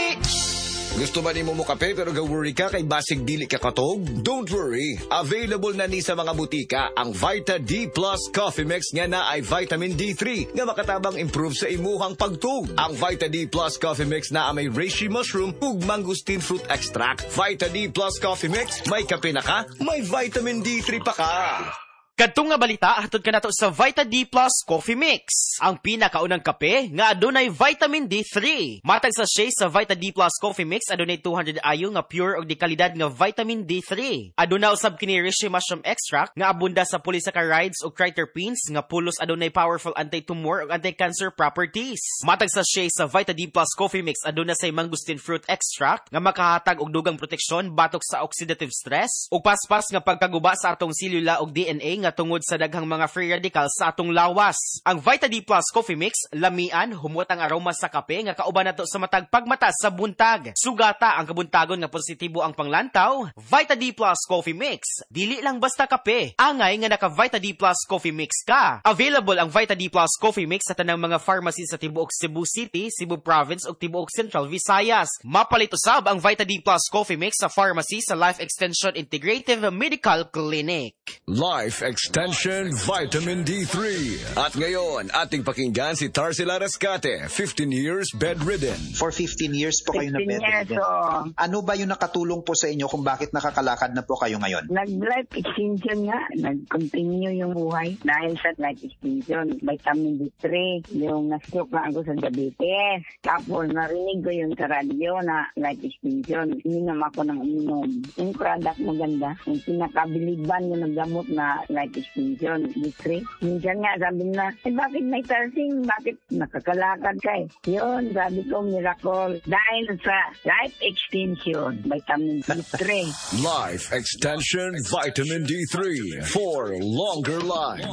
Gusto ba ni mo kape pero ga-worry ka kay basig dili ka katog? Don't worry, available na ni sa mga butika ang Vita D Plus Coffee Mix nga na ay vitamin D3 nga makatabang improve sa imuhang pagtug. Ang Vita D Plus Coffee Mix na may reishi mushroom ug mangosteen fruit extract. Vita D Plus Coffee Mix, may kape na ka, may vitamin D3 pa ka. Kadtong nga balita, hatod ka nato sa Vita D Plus Coffee Mix. Ang pinakaunang kape nga adunay vitamin D3. Matag sa sachet sa Vita D Plus Coffee Mix, adunay 200 ayo nga pure og di kalidad nga vitamin D3. Aduna usab kini reishi mushroom extract nga abunda sa polysaccharides ug triterpenes nga pulos adunay powerful anti-tumor ug anti-cancer properties. Matag sa sachet sa Vita D Plus Coffee Mix, aduna say mangosteen fruit extract nga makahatag og dugang proteksyon batok sa oxidative stress ug paspas nga pagkaguba sa atong selula ug DNA nga tungod sa daghang mga free radicals sa atong lawas. Ang Vita D Plus Coffee Mix, lamian, humot ang aroma sa kape nga kauban nato sa matag pagmata sa buntag. Sugata ang kabuntagon nga positibo ang panglantaw. Vita D Plus Coffee Mix, dili lang basta kape. Angay nga naka Vita D Plus Coffee Mix ka. Available ang Vita D Plus Coffee Mix sa tanang mga pharmacy sa tibuok Cebu City, Cebu Province ug tibuok Central Visayas. Mapalit usab ang Vita D Plus Coffee Mix sa pharmacy sa Life Extension Integrative Medical Clinic. Life Extension Vitamin D3. At ngayon, ating pakinggan si Tarsila Rescate, 15 years bedridden. For 15 years po kayo na 15 bedridden. years, oo. Ano ba yung nakatulong po sa inyo kung bakit nakakalakad na po kayo ngayon? Nag-life extension nga. Nag-continue yung buhay dahil sa life extension. Vitamin D3. Yung na-stroke na ako sa diabetes. Tapos narinig ko yung sa radyo na life extension. Ininom ako ng uminom. Yung product maganda. Yung pinakabiliban yung naggamot na life extension. D3. Minsan nga sabi na, bakit may tarsing? Bakit nakakalakad ka eh? Yun, sabi ko, miracle. Dahil sa life extension, vitamin D3. Life Extension Vitamin D3 for longer life.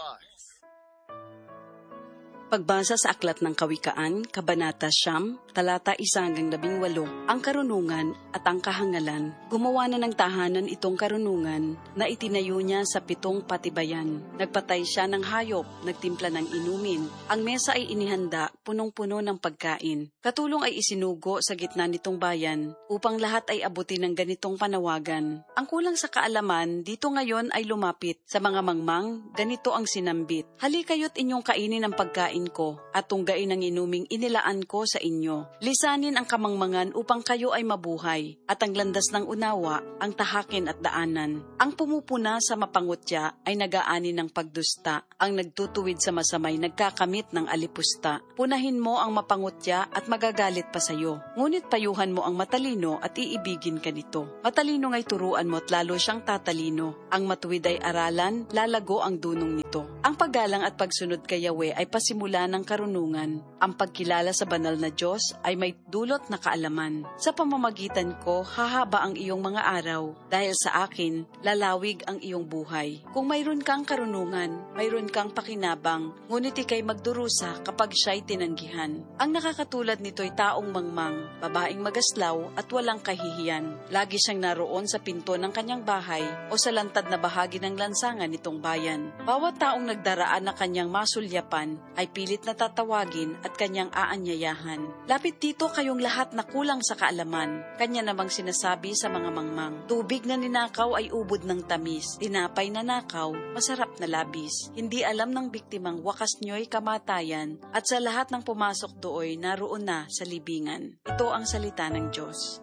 Pagbasa sa Aklat ng Kawikaan, Kabanata 9, talata 1-18, ang karunungan at ang kahangalan. Gumawa na ng tahanan itong karunungan na itinayo niya sa 7 patibayan. Nagpatay siya ng hayop, nagtimpla ng inumin. Ang mesa ay inihanda, punong-puno ng pagkain. Katulong ay isinugo sa gitna nitong bayan upang lahat ay abutin ng ganitong panawagan. Ang kulang sa kaalaman, dito ngayon ay lumapit. Sa mga mangmang, ganito ang sinambit. Halikayo't inyong kainin ang pagkain ko at tunggain ang inuming inilaan ko sa inyo. Lisanin ang kamangmangan upang kayo ay mabuhay at ang landas ng unawa ang tahakin at daanan. Ang pumupuna sa mapangutya ay nagaani ng pagdusta. Ang nagtutuwid sa masamay nagkakamit ng alipusta. Punahin mo ang mapangutya at magagalit pa sayo. Ngunit payuhan mo ang matalino at iibigin ka nito. Matalino nga'y turuan mo at lalo siyang tatalino. Ang matuwid ay aralan, lalago ang dunong nito. Ang paggalang at pagsunod kay Yahweh ay pasimula ng karunungan. Ang pagkilala sa banal na Diyos ay may dulot na kaalaman. Sa pamamagitan ko, hahaba ang iyong mga araw. Dahil sa akin, lalawig ang iyong buhay. Kung mayroon kang karunungan, mayroon kang pakinabang, ngunit ikay magdurusa kapag siya'y tinanggihan. Ang nakakatulad nito'y taong mangmang, babaeng magaslaw at walang kahihiyan. Lagi siyang naroon sa pinto ng kanyang bahay o sa lantad na bahagi ng lansangan nitong bayan. Bawat taong nagdaraan na kanyang masulyapan ay pilit na tatawagin at kanyang aanyayahan. Lapit dito kayong lahat na kulang sa kaalaman. Kanya namang sinasabi sa mga mangmang, tubig na ninakaw ay ubod ng tamis, tinapay na nakaw, masarap na labis. Hindi alam ng biktimang wakas nyo'y kamatayan at sa lahat ng pumasok dooy naroon na sa libingan. Ito ang salita ng Diyos.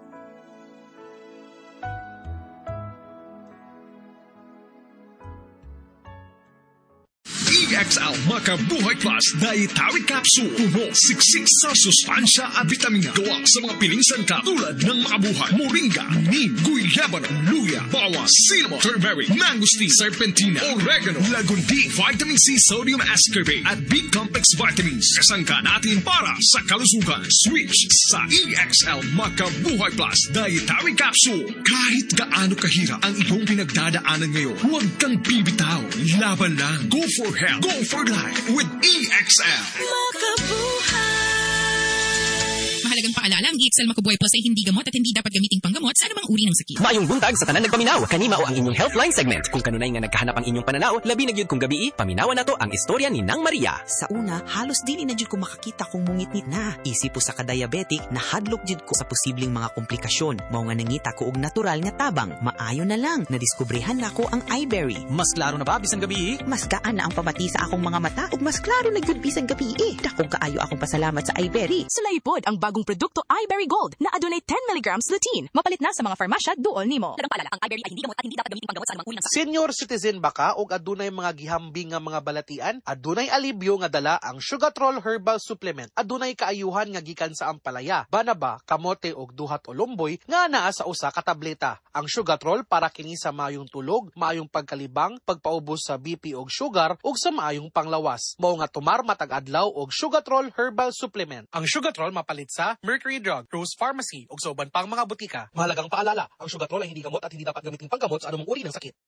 EXL Makabuhay Plus Dietary Capsule. Puno, siksik sa sustansya at vitamina. Gawa sa mga piling sangkap tulad ng makabuhay, moringa, neem, guyabano, luya, bawang, cinnamon, turmeric, mangosteen, serpentina, oregano, lagundi, vitamin C, sodium ascorbate at B-complex vitamins. Kasangka natin para sa kalusugan. Switch sa EXL Makabuhay Plus Dietary Capsule. Kahit gaano kahirap ang iyong pinagdadaanan ngayon, huwag kang bibitaw. Laban lang. Go for health. Go for life with EXL. Makabuhay. Mahalagang paalala, ang EXL Makubuhay Plus ay hindi gamot at hindi dapat gamiting panggamot sa anumang uri ng sakit. Maayong buntag sa tanan nagpaminaw. Kanima o ang inyong Healthline segment. Kung kanunay nga nagkahanap ang inyong pananaw, labi na gyud kung gabi, paminawan nato ang istorya ni Nang Maria. Sa una, halos dili na jud ko makakita kung mungit-ngit na. Isip po sa ka-diabetic, nahadlok jud ko sa posibleng mga komplikasyon. Mao nga nangita ko og natural nga tabang. Maayo na lang, nadiskubrehan na ko ang iBerry. Mas klaro na ba bisan gabi? Mas gaan na ang pamati sa akong mga mata ug mas klaro na gyud bisan gabi. Dakong kaayo akong pasalamat sa iBerry. Sulaipod ang bagong produkto iBerry Gold na adunay 10 mg lutein. Mapalit na sa mga farmasya duol nimo. Dagang paalala, ang iBerry ay hindi gamot at hindi dapat gamiting panggamot sa anumang uri ng sakit. Senior citizen ba ka o adunay mga gihambing nga mga balatian? Adunay alibyo nga dala ang Sugatrol Herbal Supplement. Adunay kaayuhan nga gikan sa ampalaya, banaba, kamote og duhat o lumboy nga naa sa usa ka tableta. Ang Sugatrol para kini sa maayong tulog, maayong pagkalibang, pagpaubos sa BP og sugar ug sa maayong panglawas. Mao nga tumar matag adlaw og Sugatrol Herbal Supplement. Ang Sugatrol mapalit sa Mercury Drug, Rose Pharmacy ug sa uban pang mga butika. Mahalagang paalala, ang Sugatrol ay hindi gamot at hindi dapat gamitin panggamot sa anumang uri ng sakit.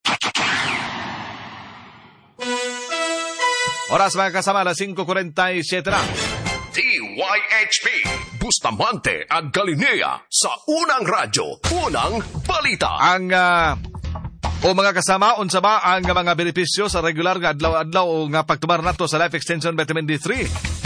Oras mga kasama, alas 5:47 na. DYHP Bustamante at Galilea sa Unang Radyo, Unang Balita. Ang mga kasama, unsa ba ang mga benepisyo sa regular nga adlaw-adlaw o nga pagtumar nato sa Life Extension Vitamin D3?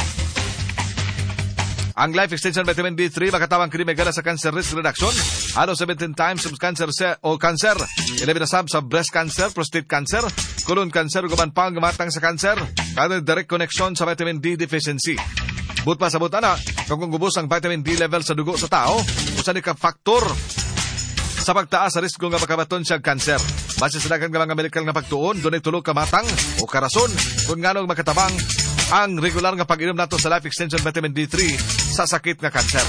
Ang Life Extension Vitamin D3 makatawang kini may gana sa cancer risk reduction, ano 17 times sa cancer o cancer, 11 na sa breast cancer, prostate cancer, colon cancer, guman pang gamatang sa cancer, kaya direct connection sa vitamin D deficiency. But pa sa butana, kung gubos ang vitamin D level sa dugo sa tao, usa ni ka faktor sa pagtaas sa risko nga makabaton siya cancer. Base sa daghang mga medical nga pagtuon, dunay tulo ka matang o karason kung nganong makatabang ang regular nga pag-inom nato sa Life Extension Vitamin D3 sa sakit nga cancer.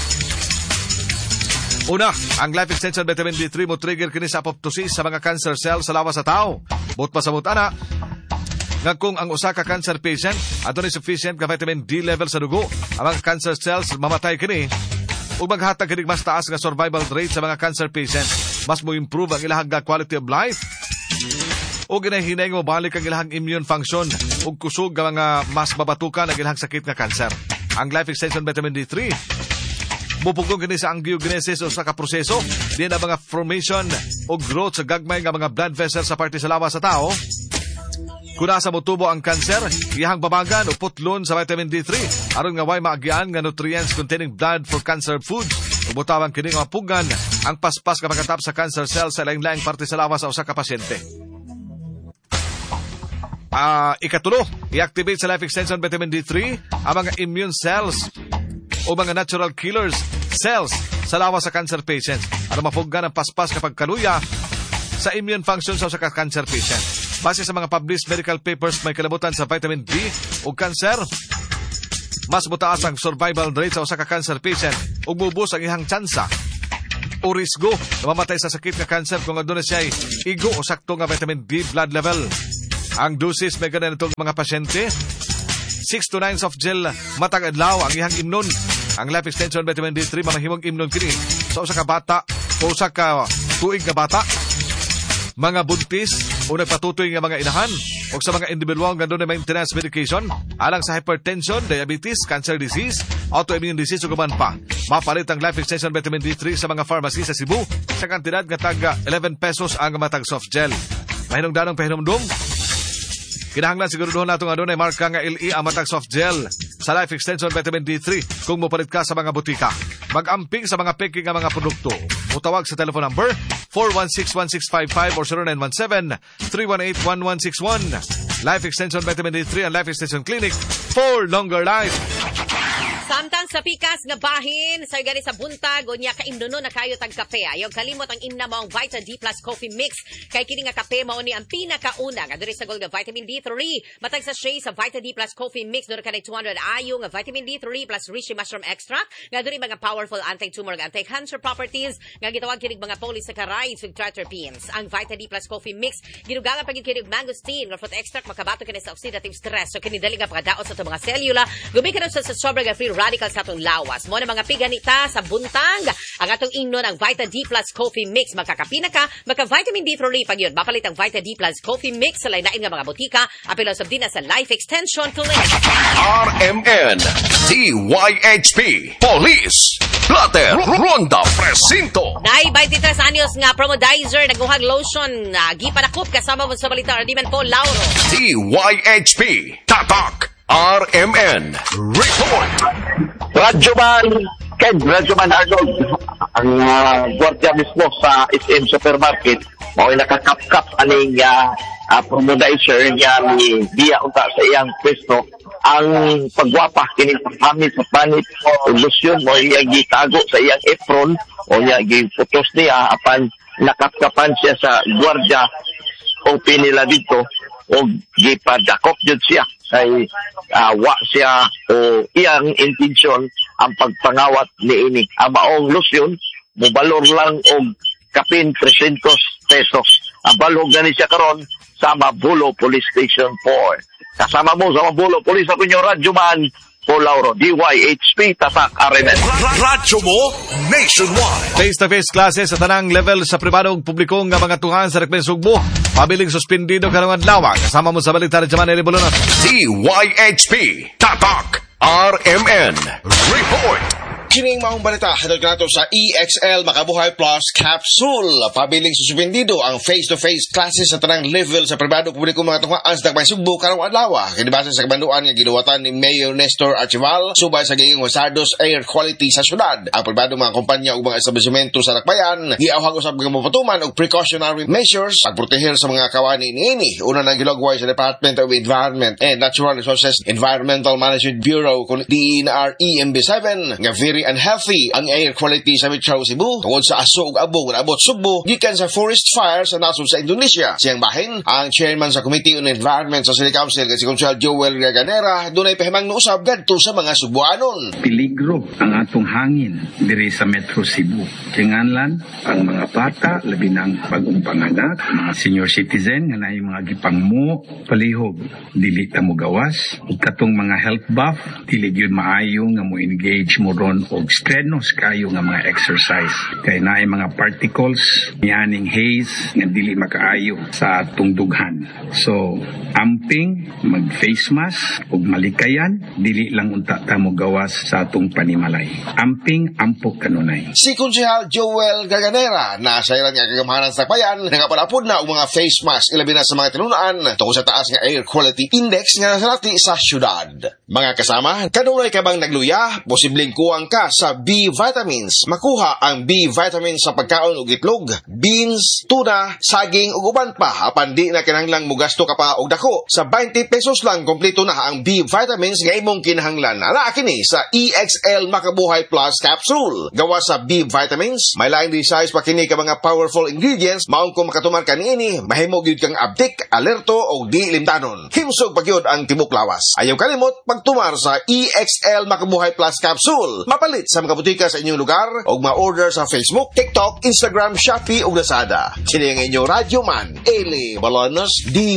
Una, ang Life Extension Vitamin D3 mo trigger kini sa apoptosis sa mga cancer cells sa lawas sa tao. But pa sa butana, nga kung ang usa ka cancer patient adunay sufficient nga vitamin D level sa dugo, ang mga cancer cells mamatay kini ug maghatag kini mas taas nga survival rate sa mga cancer patient. Mas mo improve ang ilahang quality of life o ginahinay nga mabalik ang ilahang immune function o kusog ang mga mas mabatukan ang ilahang sakit nga cancer. Ang Life Extension Vitamin D3 mupugong kini sa angiogenesis o sa kaproseso din ang mga formation o growth sa gagmay nga mga blood vessels sa parte sa lawas sa tao. Kung nasa motubo ang cancer, iyahang babagan o putlon sa vitamin D3 aron nga way maagian nga nutrients containing blood for cancer foods. Ubutawang kini nga mapugan ang paspas nga pagkatap sa cancer cells sa laing-laing parte sa lawas sa usa ka pasyente. Ikatulo, i-activate sa Life Extension Vitamin D3 ang mga immune cells o mga natural killers cells sa lawas sa cancer patients. Ano mapugan ang paspas kapag kaluya sa immune function sa cancer patient. Base sa mga published medical papers may kalabutan sa vitamin D o cancer, mas mutaas ang survival rate sa usa ka cancer patient ug mubos ang ihang tsansa o risgo na mamatay sa sakit nga cancer kung aduna siya igo o sakto nga vitamin D blood level. Ang dosis may ganun itong mga pasyente 6 to 9 soft gel matag adlaw ang ihang imnon. Ang Life Extension Vitamin D3 mamahimong imnon kini sa usa ka bata o usa ka tuig nga bata, mga buntis o nagpatutoy nga mga inahan o sa mga individual nga doon na maintenance medication alang sa hypertension, diabetes, cancer disease, autoimmune disease o guman pa. Mapalit ang Life Extension Vitamin D3 sa mga pharmacy sa Cebu sa kantidad nga taga 11 pesos ang matag soft gel. Mahinong-danong pahinomdong, kinahanglan siguruduhan nato nga doon ay marka nga LE ang matag soft gel sa Life Extension Vitamin D3 kung mopalit ka sa mga butika. Mag-amping sa mga peking nga mga produkto. Mutawag sa telephone number 416-1655 or 0917-318-1161. Life Extension Vitamin D3 and Life Extension Clinic for longer life. Samtang sa pikas nga bahin, sa gani sa buntag, o niya kaimnuno na kayo tag kape. Ayaw kalimot ang inna mo ang Vita D Plus Coffee Mix. Kay kini nga kape mao ni ang pinakauna nga diri sa gold nga vitamin D3. Matag sa shea sa Vita D Plus Coffee Mix, doon ka na 200 ayo nga vitamin D3 plus reishi mushroom extract. Nga doon mga powerful anti-tumor nga anti-cancer properties. Nga gitawag kinig mga polysaccharides ug triterpenes. Ang Vita D Plus Coffee Mix, ginugangan pag kinig mangosteen nga fruit extract makabato kini sa oxidative stress. So kini dali nga pagdaot sa itong mga selula. Gumikan sa sobrang free radicals sa itong lawas. Mo na mga piganita sa buntang. Ang atong ingnon ang Vita D Plus Coffee Mix. Magkakapina ka, magka-vitamin D3 pag yun. Mapalit ang Vita D Plus Coffee Mix sa lain-lain nga mga butika. Apelo sa din sa Life Extension Clinic. RMN DYHP Police Platter, Ronda Presinto. Nay 23 anyos nga promodizer naguhag lotion gipadakop kasama mo sa balita Ardiman po Lauro. DYHP Tatak RMN Report. Radyoman Arnold, ang gwardiya mismo sa SM Supermarket, mao'y nakakapkap aning promodizer niya ni Bia unta sa iyang pwesto. Ang pagwapa kini pagpamit sa panit o lusyon mo iyang gitago sa iyang apron o niya giputos niya apan nakapkapan siya sa gwardiya o pinila dito o gipadakop jud siya kay wa siya o iyang intensyon ang pagpangawat niini. Ang maong lusyon mubalor lang og kapin 300 pesos. Ang balog na ni siya karon sa Mabulo Police Station 4. Kasama mo sa Mabulo Police ako inyo Radyoman Paul Lauro, DYHP Tatak RMN. Radyo mo nationwide. Face-to-face classes sa tanang level sa pribado ug publiko nga mga tuhan sa Rekben Sugbo. Pabiling suspendido karong adlaw. Kasama mo sa balita sa Manila Bulunos. DYHP Tatak RMN Report. Kining maong balita, hatod ka nato sa EXL Makabuhay Plus Capsule. Pabiling suspindido ang face-to-face classes sa tanang level sa pribado publiko mga tungaan sa Tagmay Sugbo karong adlaw. Kinibasa sa kabanduan nga ginuwatan ni Mayor Nestor Archival subay sa gayong Wasardos Air Quality sa syudad. Ang pribado mga kumpanya ug mga establishmento sa Dakbayan giawhag usab nga mapatuman og precautionary measures pagproteher sa mga kawani niini. Una nang gilagway sa Department of Environment and Natural Resources Environmental Management Bureau kun DNREMB7 nga very unhealthy ang air quality sa Metro Cebu tungod sa aso ug abog na abot Sugbo gikan sa forest fire sa nasod sa Indonesia. Siyang bahin ang chairman sa Committee on Environment sa City Council si Consul Joel Gaganera dunay pahimang usab gadto sa mga Subuanon. Peligro ang atong hangin diri sa Metro Cebu. Kinganlan ang mga bata labi ng bagong panganak, mga senior citizen nga naay mga gipangmo palihog dili ta mo gawas ug katong mga health buff dili gyud maayo nga mo engage mo ron og strenuous kayo nga mga exercise kay naay mga particles yaning haze nga dili makaayo sa atong dughan. So amping mag face mask ug malikayan dili lang unta ta mo gawas sa atong panimalay. Amping ampok kanunay. Si Konsehal Joel Gaganera na sa ilang kagamahanan sa Dakbayan nagapalapod na og mga face mask ilabi na sa mga tinunaan tungkol sa taas nga air quality index nga nasalati sa syudad. Mga kasama, kanunay ka bang nagluya? Posibleng kuwang ka sa B vitamins. Makuha ang B vitamins sa pagkaon ug itlog, beans, tuna, saging ug uban pa. Apan di na kinahanglang mugasto ka pa og dako. Sa 20 pesos lang kompleto na ang B vitamins nga imong kinahanglan. Ana kini sa EXL Makabuhay Plus Capsule. Gawa sa B vitamins, may laing size pa kini ka mga powerful ingredients. Maong kung makatuman ka niini, mahimo gyud kang abdik, alerto og di limtanon. Himsog pagyud ang tibok lawas. Ayaw kalimot pagtumar sa EXL Makabuhay Plus Capsule. Mapalit sa mga butika sa inyong lugar o ma-order sa Facebook, TikTok, Instagram, Shopee o Lazada. Sino yung inyong radyoman, Eli Balonos,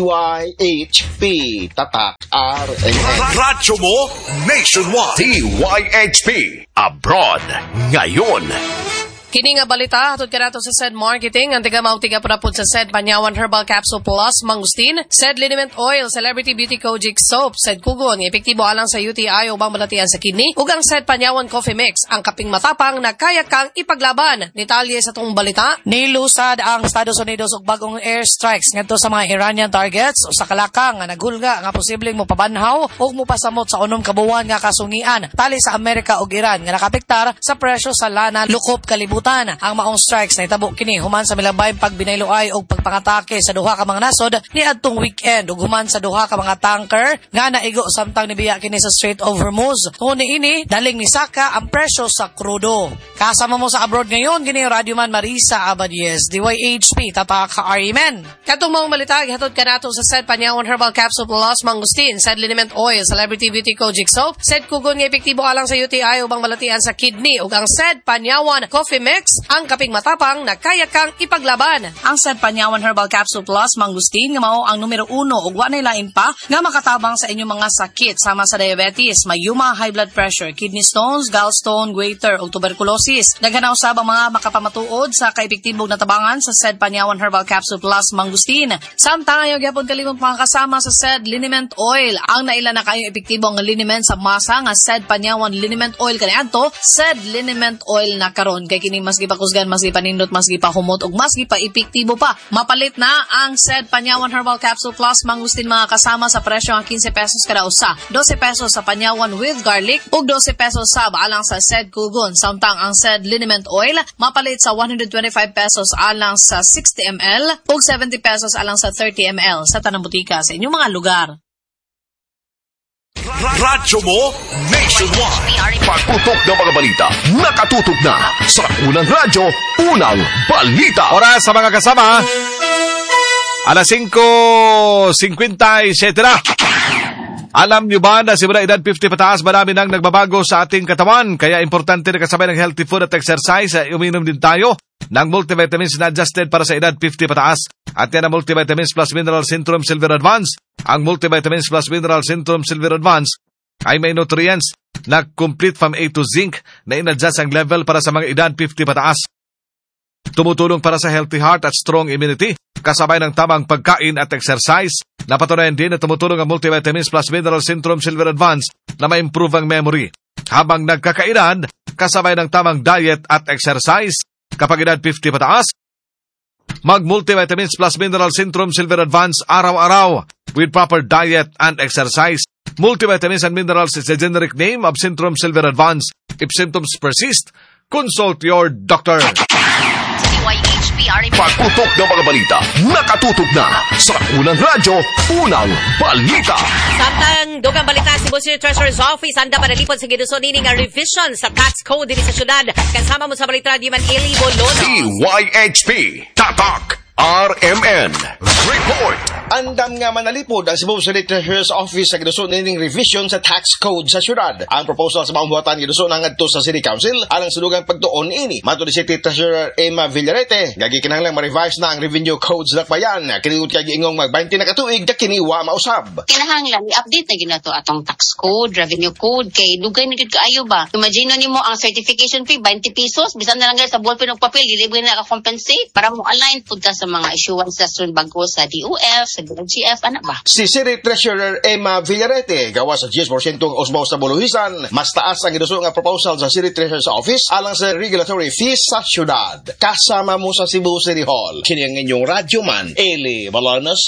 DYHP Tatak RMN. Radyo mo nationwide. DYHP Abroad ngayon. Kini nga balita, hatod ka nato sa SED Marketing, ang tiga-mautiga po sa SED Panyawan Herbal Capsule Plus, Mangustin, SED Liniment Oil, Celebrity Beauty Kojic Soap, SED Kugon, epektibo alang sa UTI o bang balatian sa kidney, ug ang SED Panyawan Coffee Mix, ang kaping matapang na kaya kang ipaglaban. Detalye sa tong balita, nilusad ang Estados Unidos og bagong airstrikes ngadto sa mga Iranian targets o sa kalakang nga nagulga nga posibleng mopabanhaw ug mopasamot sa 6 kabuwan nga kasungian tali sa Amerika ug Iran nga nakapektar sa presyo sa lana lukop kalibutan. Ang maong strikes na itabo kini human sa milabay pagbinayloay og pagpangatake sa duha ka mga nasod ni adtong weekend ug human sa duha ka mga tanker nga naigo samtang nibiya kini sa Strait of Hormuz. Tungod niini daling ni saka ang presyo sa krudo. Kasama mo sa abroad ngayon kini Radyoman Marisa Abadies, DYHP Tatak RMN. Katong maong balita gihatod ka nato sa SED Panyawan Herbal Capsule Plus Mangustin, SED Liniment Oil, Celebrity Beauty Kojic Soap, SED Kugon nga epektibo alang sa UTI ubang balatian sa kidney ug ang SED Panyawan Coffee Mix Mix, ang kaping matapang na kaya kang ipaglaban. Ang said Panyawan Herbal Capsule Plus Mangustin nga mao ang numero 1 ug wa nay lain pa nga makatabang sa inyong mga sakit sama sa diabetes, mayuma, high blood pressure, kidney stones, gallstone, goiter ug tuberculosis. Daghana usab ang mga makapamatuod sa kaepektibong natabangan sa said Panyawan Herbal Capsule Plus Mangustin. Samtang ayo gyapon kalimot mga kasama sa said liniment oil. Ang naila na kayo epektibo nga liniment sa masa nga said Panyawan liniment oil kaniadto said liniment oil na karon kay kini mas gipakusgan, mas gipanindot, mas gipahumot ug mas gipa-epektibo pa. Mapalit na ang said Panyawan Herbal Capsule Plus Mangustin mga kasama sa presyo nga 15 pesos kada usa, 12 pesos sa Panyawan with garlic ug 12 pesos sa alang sa said Kugon. Samtang ang said liniment oil mapalit sa 125 pesos alang sa 60 ml ug 70 pesos alang sa 30 ml sa tanang butika sa inyong mga lugar. Radyo mo nationwide. Pagputok ng mga balita, nakatutok na sa unang radyo, unang balita. Oras sa mga kasama, alas 5:57 na. Alam nyo ba na simula edad 50 pataas, marami nang nagbabago sa ating katawan. Kaya importante na kasabay ng healthy food at exercise. Uminom din tayo ng multivitamins na adjusted para sa edad 50 pataas. At yan ang multivitamins plus mineral Centrum Silver Advance. Ang multivitamins plus mineral Centrum Silver Advance ay may nutrients na complete from A to zinc na inadjust ang level para sa mga edad 50 pataas. Tumutulong para sa healthy heart at strong immunity, kasabay ng tamang pagkain at exercise. Napatunayan din na tumutulong ang multivitamins plus mineral Centrum Silver Advance na ma-improve ang memory. Habang nagkakaedad, kasabay ng tamang diet at exercise. Kapag edad 50 pataas, mag-multivitamins plus mineral Centrum Silver Advance araw-araw with proper diet and exercise. Multivitamins and minerals is the generic name of Centrum Silver Advance. If symptoms persist, consult your doctor. Pagputok ng mga balita, nakatutok na sa unang radyo, unang balita. Samtang dugang balita, Cebu City Treasurer's Office anda panalipod sa giduson ini nga revision sa tax code diri sa syudad. Kasama mo sa balita di man Eli Bolono. DYHP Tatak RMN Report. Andam nga manalipod ang Cebu City Treasurer's Office sa giduson ining revision sa tax code sa syudad. Ang proposal sa maumbuhatan giduson ngadto sa City Council alang sa dugang pagtuon ini. Matud ni City Treasurer Emma Villarete, gagi kinahanglang ma-revise na ang revenue codes sa bayan. Kiniud kay giingong mag-20 na katuig da kini wa mausab. Kinahanglan i-update na ginato atong tax code, revenue code kay dugay na gid kaayo ba. Imagine nimo ang certification fee 20 pesos, bisan na lang sa ballpen ug papel dili na ka compensate para mo align pud ka sa mga issuance sa bago sa DOF, sa GF, ana ba? Si City Treasurer Emma Villarete, gawa sa 10% ang usbaw sa buluhisan, mas taas ang giduso nga proposal sa City Treasurer's Office alang sa regulatory fees sa syudad. Kasama mo sa Cebu City Hall. Kini ang inyong radyoman, Eli Balanas,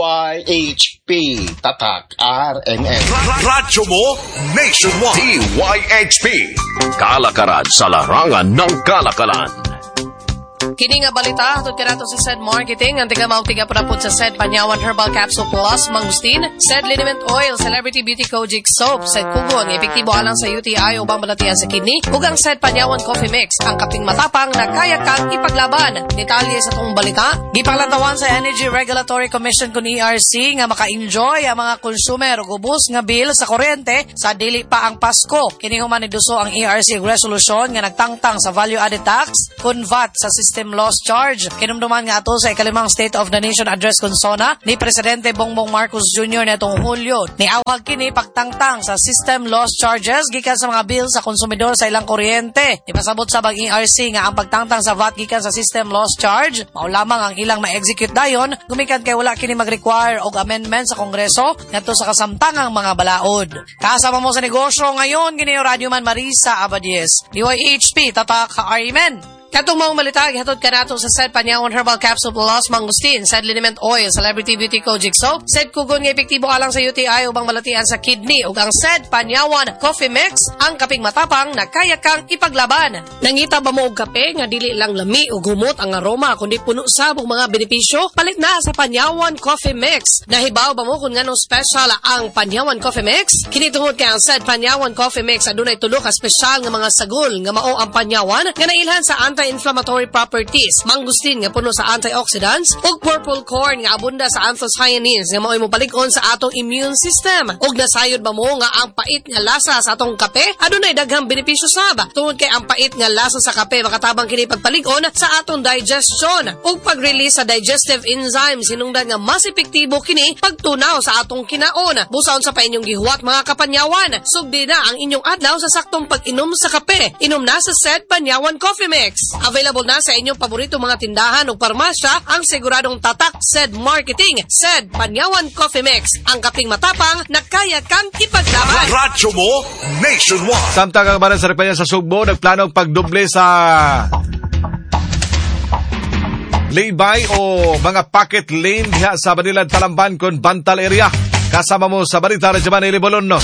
DYHP Tatak RMN. Radyo mo nationwide. DYHP Kalakaran sa larangan ng kalakalan. Kini nga balita, hatod kanato sa said marketing, ang tiga-mautiga po sa said Panyawan Herbal Capsule Plus Mangustin, said liniment oil, celebrity beauty kojic soap, said Kugon, epektibo alang sa UTI o bang balatian sa kidney, ug ang said Panyawan Coffee Mix, ang kaping matapang na kaya kang ipaglaban. Detalye sa tong balita, gipanglatawan sa Energy Regulatory Commission kun ERC nga maka-enjoy ang mga consumer ug ubos nga bill sa kuryente sa dili pa ang Pasko. Kini human iduso ang ERC resolution nga nagtangtang sa value added tax kun VAT sa system loss charge. Kinumduman nga ato sa ikalimang State of the Nation Address konsona ni Presidente Bongbong Marcos Jr. netong Hulyo. Niawag kini pagtangtang sa system loss charges gikan sa mga bill sa konsumidor sa ilang kuryente. Ipasabot sa bang ERC nga ang pagtangtang sa VAT gikan sa system loss charge mao lamang ang ilang ma-execute dayon gumikan kay wala kini mag-require og amendment sa Kongreso ngadto sa kasamtangang mga balaod. Kasama mo sa negosyo ngayon kini Radyoman Marisa Abadies. DYHP Tatak RMN. Katong maong malita, gihatod kanato sa said Panyawan Herbal Capsule Plus Mangustin, said liniment oil, celebrity beauty kojic soap, said Kugon nga epektibo alang sa UTI ubang balatian sa kidney, ug ang said Panyawan Coffee Mix, ang kaping matapang na kaya kang ipaglaban. Nangita ba mo og kape nga dili lang lami ug humot ang aroma kundi puno sa mga benepisyo? Palit na sa Panyawan Coffee Mix. Nahibaw ba mo kung nganong special ang Panyawan Coffee Mix? Kini tungod kay ang said Panyawan Coffee Mix adunay tulo ka special nga mga sagol nga mao ang Panyawan nga nailhan sa anti-inflammatory properties. Mangustin nga puno sa antioxidants ug purple corn nga abunda sa anthocyanins nga mao'y mopalig-on sa atong immune system. Ug nasayod ba mo nga ang pait nga lasa sa atong kape adunay daghang benepisyo sab. Tungod kay ang pait nga lasa sa kape makatabang kini pagpalig-on sa atong digestion ug pag-release sa digestive enzymes hinungdan nga mas epektibo kini pagtunaw sa atong kinaon. Busaon sa pa inyong gihuwat mga kapanyawan. Sugdi na ang inyong adlaw sa saktong pag-inom sa kape. Inom na sa Sed Panyawan Coffee Mix. Available na sa inyong paborito mga tindahan o parmasya ang siguradong tatak Sed Marketing. Sed Panyawan Coffee Mix. Ang kaping matapang na kaya kang ipaglaban. Radyo mo nationwide. Samtang ang banan sa Repanya sa Sugbo, nagplanong pagdoble sa lay-by o mga pocket lane diha sa Banilan, Talamban kon Bantal area. Kasama mo sa balita Radyo Manili Bolonos.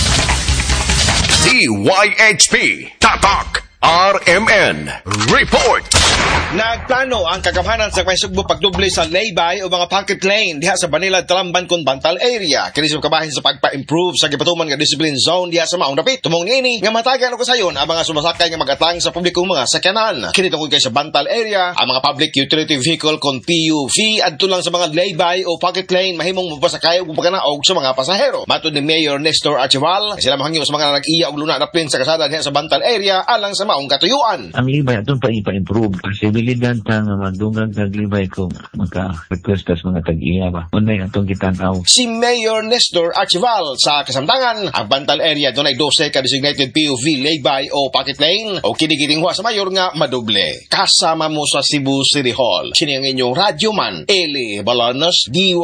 DYHP Tatak RMN Report. Nagplano ang kagamhanan sa Sugbo pagdoble sa lay-by o mga pocket lane diha sa Banilad, Talamban kon Bantal area. Kini sa kabahin sa pagpa-improve sa gipatuman nga discipline zone diha sa maong dapit. Tumong niini nga matagan og sayon ang mga sumasakay nga magatang sa publikong mga sakyanan. Kini tungod kay sa Bantal area, ang mga public utility vehicle kon PUV adto lang sa mga lay-by o pocket lane mahimong mapasakay ug pagkanaog sa mga pasahero. Matud ni Mayor Nestor Archival, sila mahangyo sa mga nag-iya og luna na plane sa kasada diha sa Bantal area alang sa maong katuyuan. Ang libay atong pa-improve posibilidad ta nga magdungag naglibay kung maka-request sa mga tag-iya ba. Unay atong kitanaw. Si Mayor Nestor Archival sa kasamtangan, ang Bantal area dunay 12 ka designated PUV lay-by o pocket lane o kinikitingwa sa mayor nga madoble. Kasama mo sa Cebu City Hall. Sini ang inyong radyoman, Eli Balanos,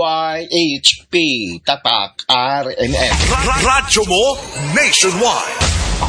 DYHP Tatak RMN. Radyo mo nationwide.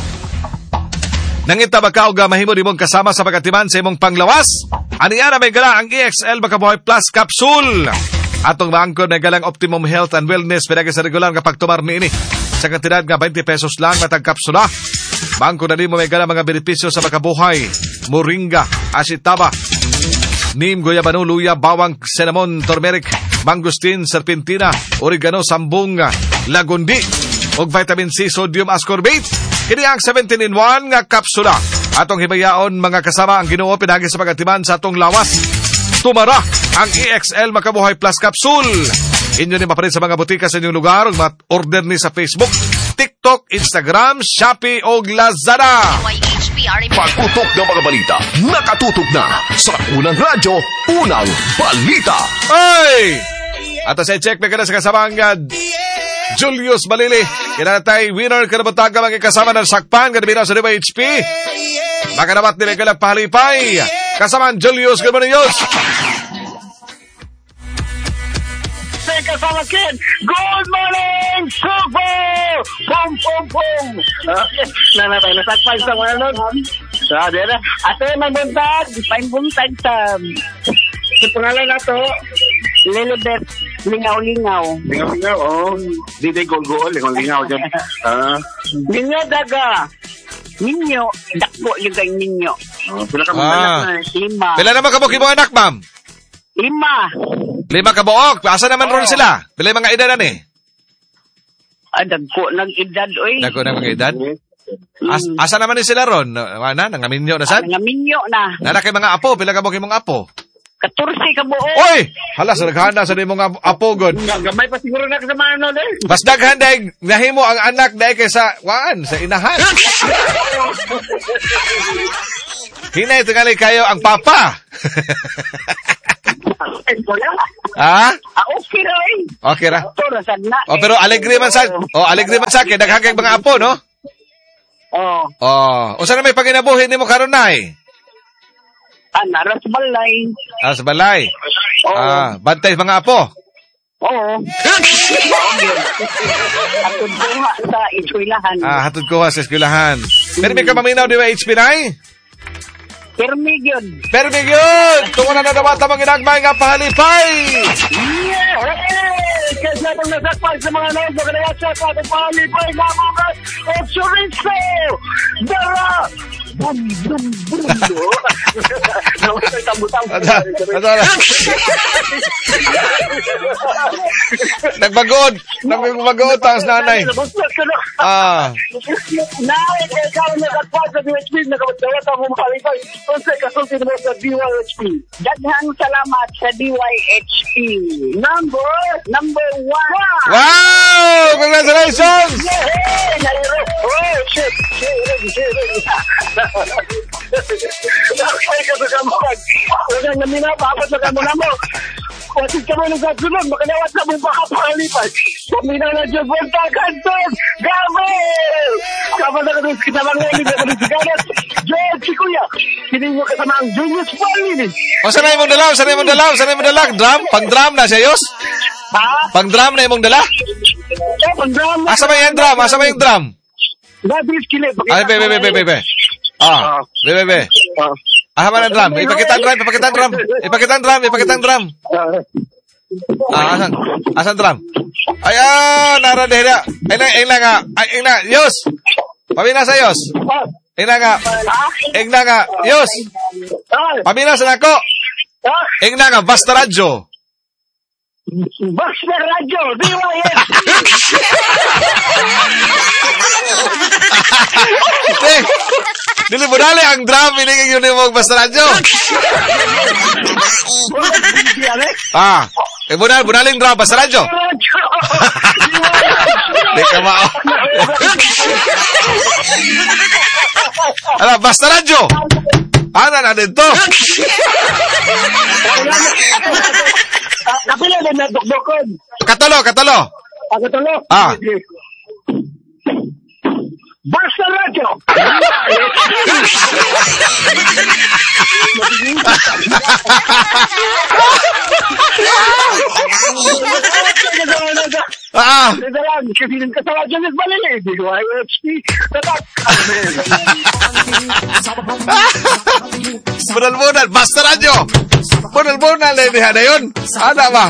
Nangita ba ka o mahimo di mong kasama sa pagatiman sa imong panglawas? Aniana may gala ang EXL Makabuhay Plus Capsule. Atong maangkon may galang Optimum Health and Wellness pinagi sa regular nga pagtumar niini. Sa kantidad nga 20 pesos lang matag kapsula. Maangkon na nimo may galang mga benepisyo sa makabuhay. Moringa, asitaba, neem, guyabano, luya, bawang, cinnamon, turmeric, mangustin, serpentina, oregano, sambong, lagundi, ug vitamin C, sodium ascorbate. Kini ang 17-in-1 nga kapsula. Atong hibayaon mga kasama ang Ginoo pinagi sa pagatiman sa atong lawas. Tumara ang EXL Makabuhay Plus Capsule. Inyo ni mapalit sa mga butika sa inyong lugar ug ma-order ni sa Facebook, TikTok, Instagram, Shopee o Lazada. Pagputok ng mga balita, nakatutok na sa unang radyo, unang balita. Ay! Ato sa check na sa kasamangad. Julius Malili, kinatay winner kanabutaga mga kasama ng sakpan kanabina sa DYHP. Makanabat nila galang pahalipay. Kasamaan Julius, good morning, Yus. Say kasama kid, good morning, Sugbo! Pum, pum, pum! Nanatay na sakpan sa mga nun. Sabi na, ate, may buntag. May buntag sa pangalan na to, Lilibet Lingaw-Lingaw. Lingaw-Lingaw, oh. Di gol-gol, Lingaw-Lingaw dyan. Ninyo daga. Ninyo, dakpo yung kay ninyo. Pila ka mga anak? 5. Pila naman kabok yung mga anak, ma'am? 5. 5 kabuok. Asa naman ron sila? Pila yung mga edad na ni? Dagko ng edad, oy. Dagko ng mga edad? Asa naman ni sila ron? Nangaminyo na sad? Nangaminyo na. Nana kay mga apo. Pila kabok yung mga apo? 14 ka buo. Oy! Hala, sa naghanda sa mga apo, God. Gamay pa siguro na kasama ano, eh. Mas daghan dahil nahimo ang anak dahil kaysa, sa inahan. Hinay, tingali kayo ang papa. Ha? Okay ra, eh. Okay ra. Pero alegre man sa, kaya daghan kayong mga apo, no? O saan na may paginabuhin ni mo karon na, eh? Naras balay. Sa balay? Bantay mga apo? Oo. Hatod kuha sa eskwelahan. Hatod kuha sa eskwelahan. Pero may ka maminaw di ba HB9? Permigyon. Tungo na nadawata mga ginagmay nga pahalipay. Yeah! Kasi itong nasakpan sa mga nais, magalawasa pa itong pahalipay na mga Chorizo! Dara! Bum, bum, bum, Nagbagood ang nanay. Nay, ikaw nagkatwag sa DOHP, nagkatawat ang makalipay. Kung kasulti mo sa DYHP. Daghang salamat sa DYHP. Number 1. Wow! Congratulations! Yay! Oh, shit. Nakay ka sa kamukan. Huwag ang namina, papat na kamuna mo. Wasit ka mo ng kasunod, makalawat na mong makapakalipay. Pamina na dyan, Volta, Canton, Gamel! Kapag na ka doon, kitamang ngayon, ka doon si Gagat. George, si Kuya, sininyo kasama ang Julius Pauline. O, saan na imong dala? Drum? Pang-drum na siya, Yos? Ha? Pang-drum na imong dala? Pang-drum na. Asa ba yung drum? Nabis kilip. Ay, bebe. Bebe. Man ang drum. Ipakita ang drum. Asan drum? Ayan, naradihira. Ay na, Yos. Pamina sa Yos. Ina nga, Yos. Pamina sa nako. Ina nga, basta radyo. Basta radyo, DYHP. Dili mo dali ang drum, hiningin yun yung basta radyo. Bunaling drum, basta radyo. Di ka mao. Ala, basta radyo. Ano na dito? Kapila na nadokdokon. Katalo. Katalo? Ah. Basta radyo. Kasi ng kasawadyan ng balili. DYHP. Bunal. Basta radyo. Bunal. Hindi na yun. Ano ba?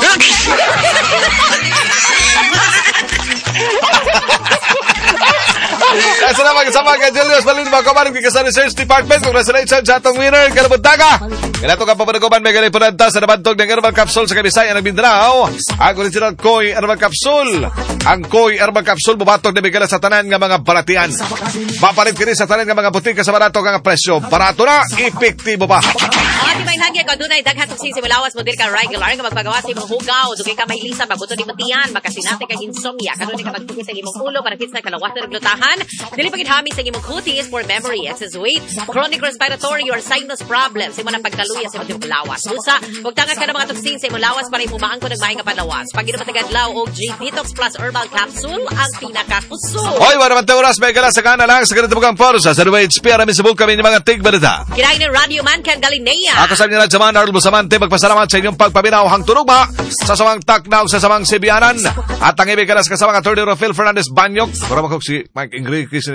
Salamat kasama kay Julius Balin Bacoban sa Research Department. Congratulations sa atong winner. Kalabuntaga. Kailangan ka papanagoban may galing punanta sa nabantog ng Herbal Capsule sa Kabisaya ng Mindanao. Ang original Koy Herbal Capsule. Ang Koy Herbal Capsule bubatog na bigala sa tanan nga mga balatian. Mapalit kini sa tanan nga mga butika sa barato nga presyo. Barato na, epektibo ba? Ati may nagya ka dunay daghan tong sisi malawas model ka regular nga magpagawa sa imong hugaw, dugay ka mahilisa magbuto ni matiyan, makasinate ka insomnia, kanunay ka magtukis sa imong ulo para kitsa kalawatan ng glutahan. Dili pagid hami sa imong cuties for memory, excess weight, chronic respiratory or sinus problems, imo nang pagkaluya sa imong lawas. Usa, magtangad ka ng mga toksin sa imong lawas para imumaan ko nagmahay nga panlawas. Pag ino matagadlaw og G-Detox Plus Herbal Capsule ang pinakakusog. Hoy, wala man oras may gala sa kana lang sa ganito mukhang porsa sa DYHP arami sa buong kami ng mga tigbalita. Kinain ni Radio Man Ken Galinea. Ako sa inyo na Jaman Arl Busamante, magpasalamat sa inyong pagpaminaw hang turugma sa samang taknaw sa samang Sibianan at ang ibig kanas kasama Attorney Rafael Fernandez Banyok. Para makok si Mike Ingrid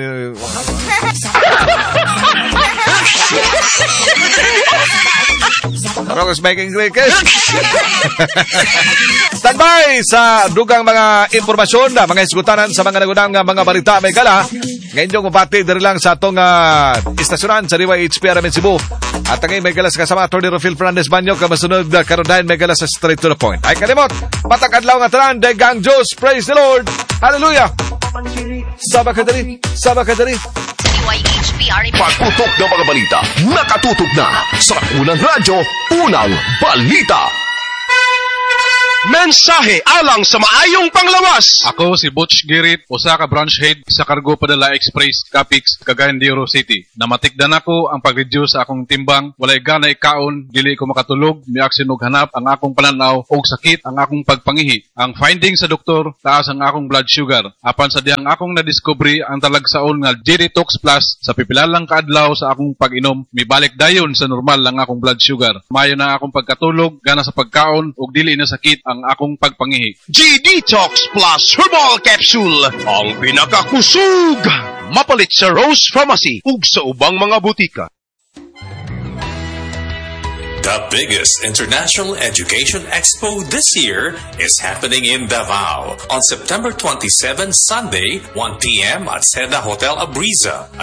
Rogos making great case. Standby sa dugang mga impormasyon na mga isgutanan sa mga nagunang mga balita may gala. Ngayon yung mapati dari lang sa atong istasyonan sa DYHP Aramin Cebu. At ang may gala sa kasama Atty. Rafael Fernandez Banyo kamasunod karodahin may gala sa straight to the point. Ay kalimot, patakadlaw nga tanan, degang Diyos, praise the Lord, hallelujah. Sabakadari. DYHP Aramin. Pagputok ng mga balita, nakatutok na sa Unang Radyo, Unang Balita. Mensahe alang sa maayong panglawas. Ako si Butch Girit, usa ka branch head sa Cargo Padala Express, Capix, Cagayan de Oro City. Namatikdan ako ang pag-reduce sa akong timbang, walay ganay kaon, dili ko makatulog, miaksin og hanap ang akong pananaw og sakit ang akong pagpangihi. Ang finding sa doktor, taas ang akong blood sugar. Apan sa diyang akong nadiscovery ang talagsaon nga G-Detox Plus sa pipilalang kaadlaw sa akong pag-inom, mibalik dayon sa normal lang akong blood sugar. Mayo na akong pagkatulog, gana sa pagkaon og dili na sakit ang akong pagpangihi. G-Detox Plus Herbal Capsule, ang pinakakusog. Mapalit sa Rose Pharmacy ug sa ubang mga butika. The biggest international education expo this year is happening in Davao on September 27, Sunday, 1 p.m. at Seda Hotel Abriza.